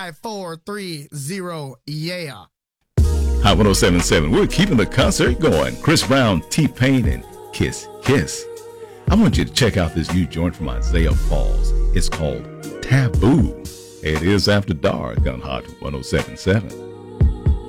5430. Yeah. Hot 1077. We're keeping the concert going. Chris Brown, T-Pain, and Kiss Kiss. I want you to check out this new joint from Isaiah Falls. It's called Taboo. It is After Dark on Hot 1077.